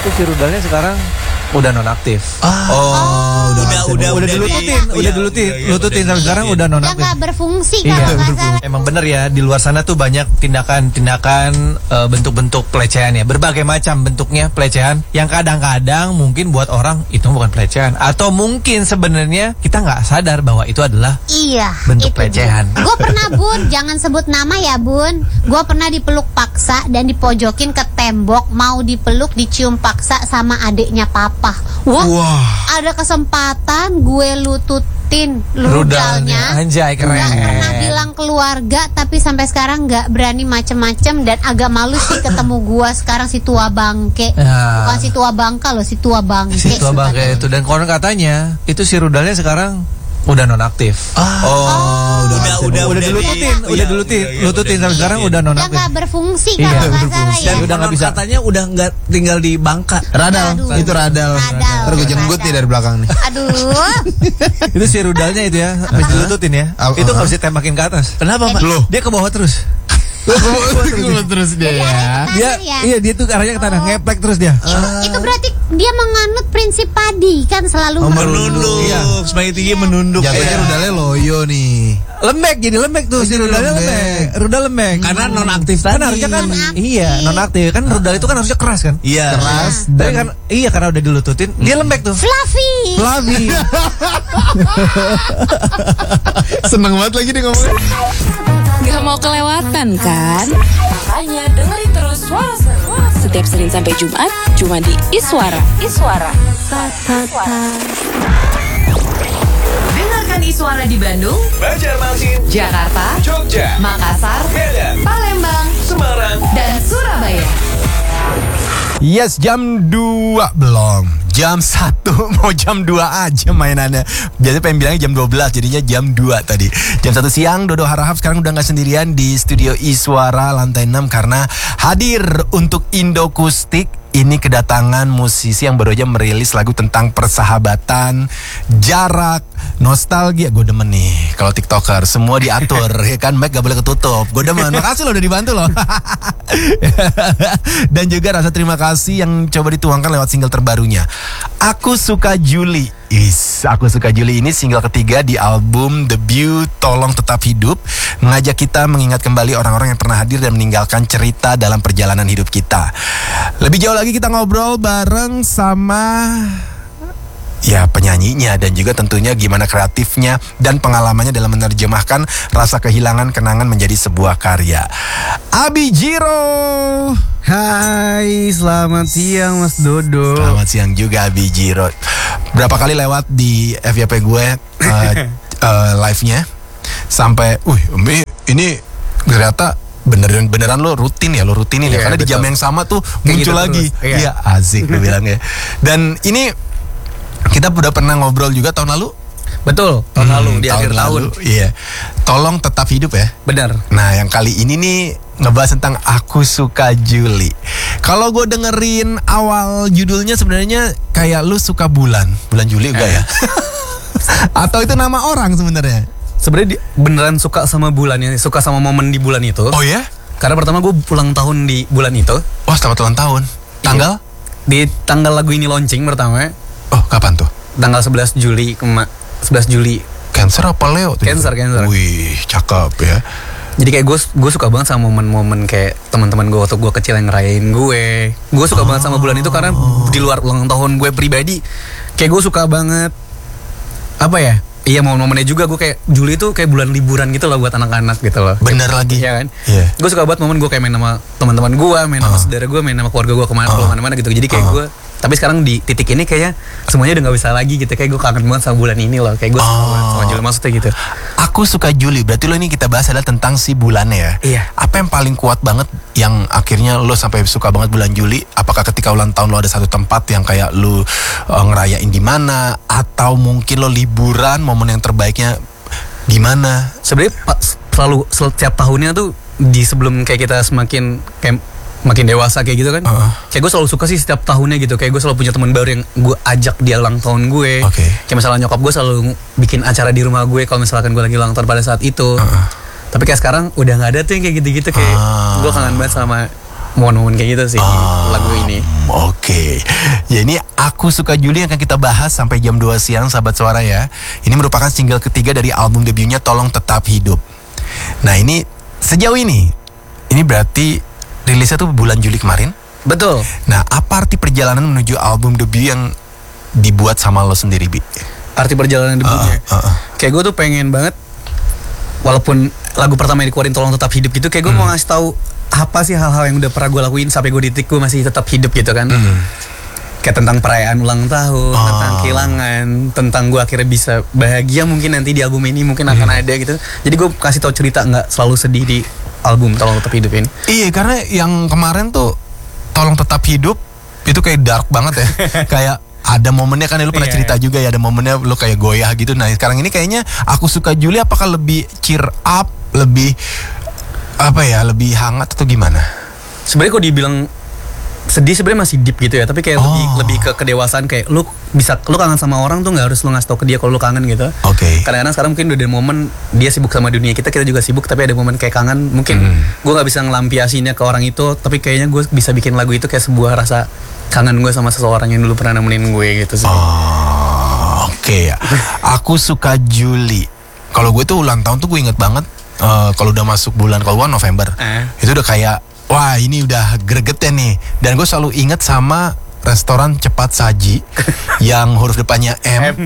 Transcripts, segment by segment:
Itu si rudalnya sekarang udah nonaktif. Udah dilututin sampai sekarang udah Udah nonaktif. nggak berfungsi kalau nggak salah. Emang bener ya, di luar sana tuh banyak tindakan-tindakan bentuk-bentuk pelecehan ya, berbagai macam bentuknya pelecehan yang kadang-kadang mungkin buat orang itu bukan pelecehan, atau mungkin sebenarnya kita nggak sadar bahwa itu adalah bentuk pelecehan. Gue pernah Bun, jangan sebut nama ya Bun. Gue pernah dipeluk paksa dan dipojokin ke tembok, mau dipeluk dicium paksa sama adiknya papa. Wah, ada kesempatan gue lututin rudalnya. Anjay, keren. Gak pernah bilang keluarga, tapi sampai sekarang gak berani macem-macem. Dan agak malu sih ketemu gue sekarang si tua bangke. Bukan si tua bangka loh, si tua bangke. Si tua bangke itu. Dan konon katanya itu si rudalnya sekarang udah nonaktif. Udah dilututin sampai sekarang udah Udah nonaktif. gak berfungsi kalau nggak salah ya. Dan udah nggak bisa. Katanya udah nggak tinggal di Bangka. Radal, Aduh. itu radal. Ntar gue jenggut nih dari belakang nih. Aduh. Itu si rudalnya itu ya, habis dilututin ya. Itu nggak bisa tembakin ke atas. Kenapa, Pak? Loh, Dia ke bawah terus. terus dia ya. Dia tuh arahnya ke tanah, ngeplek terus dia. Itu berarti dia menganut prinsip padi kan, selalu Menunduk. Semakin tinggi menunduk. Jatuhnya rudalnya loyo nih. Lembek, jadi lembek tuh si rudalnya lembek. Rudal lembek. Karena nonaktif Kan tadi. harusnya kan Nonaktif. nonaktif kan, rudal itu kan harusnya keras kan. Iya. Keras Tapi kan karena udah dilututin, dia lembek tuh. fluffy. Fluffy. Seneng banget lagi dia ngomongnya. Gak mau kelewatan kan? Makanya dengerin terus Suara Seru setiap Senin sampai Jumat cuma di Iswara. Dengarkan Iswara di Bandung, Banjarmasin, Jakarta, Jogja, Makassar, Medan, Palembang, Semarang, dan Surabaya. Yes, jam 2 belum. Jam 1 mau jam 2 aja mainannya. Biasanya pengen bilangnya jam 12, jadinya jam 2 tadi. Jam 1 siang, Dodo Harahap sekarang udah gak sendirian di studio Iswara lantai 6 karena hadir untuk Indokustik. Ini kedatangan musisi yang baru aja merilis lagu tentang persahabatan, jarak, nostalgia. Gue demen nih kalau TikToker semua diatur ya kan, mic gak boleh ketutup. Gue demen. Makasih lo udah dibantu lo. Dan juga rasa terima kasih yang coba dituangkan lewat single terbarunya, Aku Suka Juli. Aku Suka Juli ini single ketiga di album debut Tolong Tetap Hidup, mengajak kita mengingat kembali orang-orang yang pernah hadir dan meninggalkan cerita dalam perjalanan hidup kita. Lebih jauh lagi kita ngobrol bareng sama penyanyinya dan juga tentunya gimana kreatifnya dan pengalamannya dalam menerjemahkan rasa kehilangan kenangan menjadi sebuah karya. Abi Jiro. Hai, selamat siang Mas Dodo. Selamat siang juga Abi Jiro. Berapa kali lewat di FYP gue live-nya sampai, ini ternyata beneran lo rutinin ya karena di jam yang sama tuh muncul gitu lagi. terus. Iya, asik lo bilangnya. Dan ini kita udah pernah ngobrol juga tahun lalu. Betul, tahun lalu di akhir tahun. Iya. Tolong Tetap Hidup ya. Benar. Nah, yang kali ini nih ngebahas tentang Aku Suka Juli. Kalau gue dengerin awal judulnya sebenarnya kayak lu suka bulan Juli enggak ya? Atau itu nama orang sebenarnya? Sebenarnya beneran suka sama bulannya, suka sama momen di bulan itu. Oh ya? Karena pertama gue ulang tahun di bulan itu. Oh, selamat ulang tahun. Tanggal? Di tanggal lagu ini launching pertama. Oh, kapan tuh? Tanggal 11 Juli 11 Juli. Cancer apa Leo tuh? Cancer. Wih, cakep ya. Jadi kayak gue suka banget sama momen-momen kayak teman-teman gue waktu gue kecil yang ngerayain gue. Gue suka banget sama bulan itu karena di luar ulang tahun gue pribadi, kayak gue suka banget apa ya? Iya, momen-momennya juga gue kayak Juli itu kayak bulan liburan gitu loh buat anak-anak gitu loh. Bener lagi. Iya kan? Iya. Gue suka banget momen gue kayak main sama teman-teman gue, main sama saudara gue, main sama keluarga gue kemana-mana gitu. Jadi kayak gue, tapi sekarang di titik ini kayaknya semuanya udah gak bisa lagi gitu. Kayak gue kangen banget sama bulan ini loh. Kayak gue suka banget sama Juli, maksudnya gitu. Aku Suka Juli. Berarti lo ini kita bahas adalah tentang si bulannya ya. Iya. Apa yang paling kuat banget yang akhirnya lo sampai suka banget bulan Juli? Apakah ketika ulang tahun lo ada satu tempat yang kayak lo ngerayain di mana, atau mungkin lo liburan, momen yang terbaiknya gimana? Sebenarnya selalu setiap tahunnya tuh di sebelum kayak kita semakin kayak makin dewasa kayak gitu kan, kayak gue selalu suka sih setiap tahunnya gitu. Kayak gue selalu punya teman baru yang gue ajak dia ulang tahun gue. Kayak misalnya nyokap gue selalu bikin acara di rumah gue kalau misalkan gue lagi ulang tahun pada saat itu. Tapi kayak sekarang udah nggak ada tuh yang kayak gitu-gitu. Kayak gue kangen banget sama momen-momen kayak gitu sih di lagu ini. Oke. Ya ini Aku Suka Juli yang akan kita bahas sampai jam 2 siang sahabat suara ya. Ini merupakan single ketiga dari album debutnya Tolong Tetap Hidup. Nah ini sejauh ini berarti rilisnya tuh bulan Juli kemarin. Betul. Nah apa arti perjalanan menuju album debut yang dibuat sama lo sendiri, Bi? Arti perjalanan debutnya. Kayak gue tuh pengen banget, walaupun lagu pertama yang dikeluarin Tolong Tetap Hidup gitu, kayak gue mau ngasih tahu apa sih hal-hal yang udah pernah gue lakuin sampai gue di titik gue masih tetap hidup gitu kan. Kayak tentang perayaan ulang tahun, tentang kehilangan, tentang gue akhirnya bisa bahagia mungkin nanti di album ini mungkin akan ada gitu. Jadi gue kasih tahu cerita nggak selalu sedih di album Tolong Tetap Hidup ini. Iya, karena yang kemarin tuh Tolong Tetap Hidup itu kayak dark banget ya. Kayak ada momennya kan lu pernah cerita juga ya, ada momennya lu kayak goyah gitu. Nah sekarang ini kayaknya Aku Suka Juli apakah lebih cheer up, lebih apa ya, lebih hangat atau gimana? Sebenarnya kok dibilang sedih sebenarnya masih deep gitu ya, tapi kayak lebih ke kedewasaan, kayak lu kangen sama orang tuh nggak harus lu ngasih tau ke dia kalau lu kangen gitu. Oke. Kadang-kadang sekarang mungkin udah ada momen dia sibuk sama dunia kita juga sibuk, tapi ada momen kayak kangen mungkin gue nggak bisa ngelampiasinnya ke orang itu, tapi kayaknya gue bisa bikin lagu itu kayak sebuah rasa kangen gue sama seseorang yang dulu pernah nemenin gue gitu sih. Oke ya. Aku Suka Juli. Kalau gue tuh ulang tahun tuh gue inget banget. Kalau udah masuk bulan, kalau gue November, itu udah kayak wah ini udah gregetnya nih. Dan gue selalu inget sama restoran cepat saji yang huruf depannya M.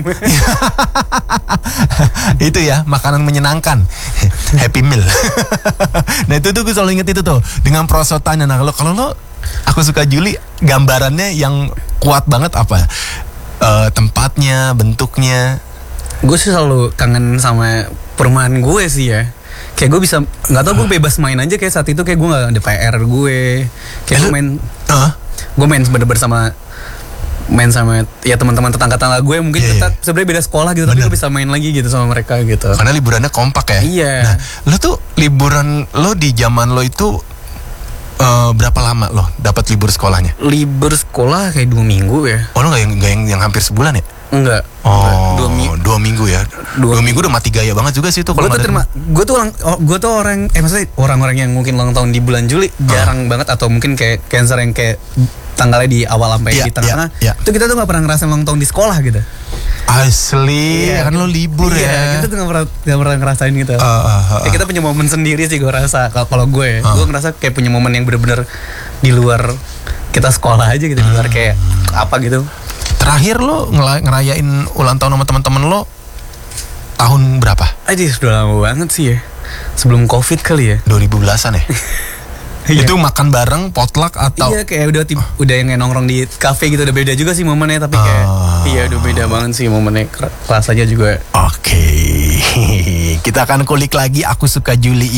Itu ya, makanan menyenangkan, Happy Meal. Nah itu tuh gue selalu inget itu tuh dengan perosotannya. Nah kalau lo Aku Suka Juli, gambarannya yang kuat banget apa? Tempatnya, bentuknya. Gue sih selalu kangen sama perumahan gue sih ya. Kayak gue bisa, nggak tau, gue bebas main aja kayak saat itu, kayak gue nggak ada PR gue. Kayak gue main bener-bener sama ya teman-teman tetangga-tetangga gue, mungkin kita sebenarnya beda sekolah gitu, tapi gue bisa main lagi gitu sama mereka gitu. Karena liburannya kompak ya. Iya. Nah, lo tuh liburan lo di zaman lo itu berapa lama lo dapat libur sekolahnya? Libur sekolah kayak 2 minggu ya. Oh lo nggak yang hampir sebulan ya? Enggak. Oh, 2 minggu ya. 2 minggu udah mati gaya banget juga sih itu. Gue tuh orang maksudnya orang-orang yang mungkin ulang tahun di bulan Juli jarang banget, atau mungkin kayak Cancer yang kayak tanggalnya di awal sampai di tengah-tengah. Itu kita tuh nggak pernah ngerasain ulang tahun di sekolah gitu. Asli, kan lo libur ya. Kita tuh gak pernah ngerasain gitu. Kayak kita punya momen sendiri sih gue rasa. Kalau gue ngerasa kayak punya momen yang bener-bener di luar kita sekolah aja gitu, di luar kayak apa gitu. Terakhir lo ngerayain ulang tahun sama teman-teman lo tahun berapa? Sudah lama banget sih ya. Sebelum COVID kali ya. 2010-an ya? Itu makan bareng, potluck atau? Iya, kayak udah yang nongkrong di kafe gitu, udah beda juga sih momennya, tapi kayak udah beda banget sih momennya, rasanya juga. Oke. Kita akan kulik lagi Aku Suka Juli